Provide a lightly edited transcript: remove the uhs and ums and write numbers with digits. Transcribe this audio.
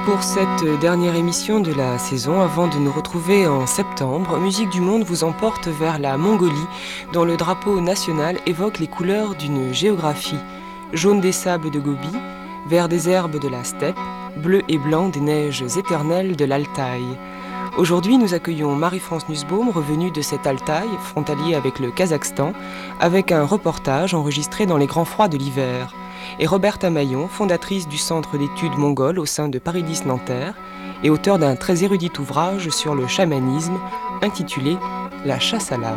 Pour cette dernière émission de la saison, avant de nous retrouver en septembre, Musique du Monde vous emporte vers la Mongolie, dont le drapeau national évoque les couleurs d'une géographie. Jaune des sables de Gobi, vert des herbes de la steppe, bleu et blanc des neiges éternelles de l'Altaï. Aujourd'hui, nous accueillons Marie-France Nussbaum, revenue de cet Altaï, frontalier avec le Kazakhstan, avec un reportage enregistré dans les grands froids de l'hiver. Et Roberta Amaillon, fondatrice du Centre d'études mongoles au sein de Paris X Nanterre et auteure d'un très érudit ouvrage sur le chamanisme intitulé « La chasse à l'âme ».